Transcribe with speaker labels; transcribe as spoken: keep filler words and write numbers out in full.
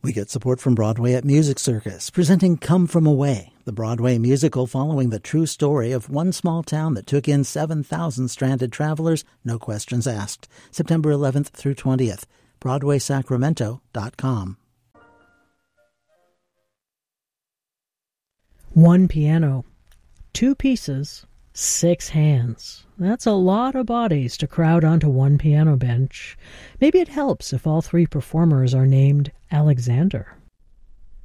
Speaker 1: We get support from Broadway at Music Circus, presenting Come From Away, the Broadway musical following the true story of one small town that took in seven thousand stranded travelers, no questions asked. September eleventh through twentieth. Broadway Sacramento dot com.
Speaker 2: One piano, two pieces, six hands. That's a lot of bodies to crowd onto one piano bench. Maybe it helps if all three performers are named Alexander.